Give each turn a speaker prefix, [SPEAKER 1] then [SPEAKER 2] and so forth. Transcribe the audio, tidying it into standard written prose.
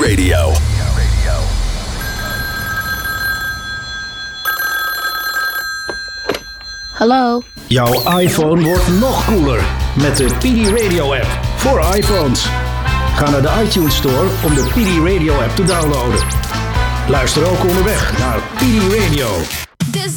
[SPEAKER 1] Radio.
[SPEAKER 2] Hallo?
[SPEAKER 3] Jouw iPhone wordt nog cooler met de PD Radio app voor iPhones. Ga naar de iTunes Store om de PD Radio app te downloaden. Luister ook onderweg naar PD Radio.
[SPEAKER 4] This